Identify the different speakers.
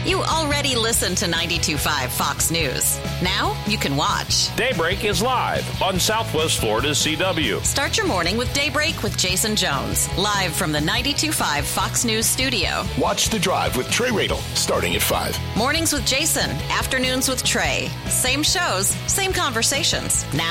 Speaker 1: You already listen to 92.5 Fox News. Now you can watch.
Speaker 2: Daybreak is live on Southwest Florida's CW.
Speaker 1: Start your morning with Daybreak with Jason Jones, live from the 92.5 Fox News studio.
Speaker 3: Watch The Drive with Trey Radel, starting at 5.
Speaker 1: Mornings with Jason, afternoons with Trey. Same shows, same conversations. Now